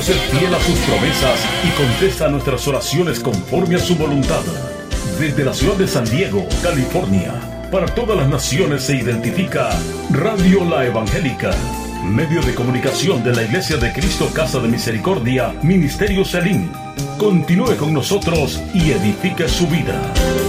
Ser fiel a sus promesas y contesta nuestras oraciones conforme a su voluntad. Desde la ciudad de San Diego, California, para todas las naciones se identifica Radio La Evangélica, medio de comunicación de la Iglesia de Cristo Casa de Misericordia, Ministerio Selim. Continúe con nosotros y edifique su vida.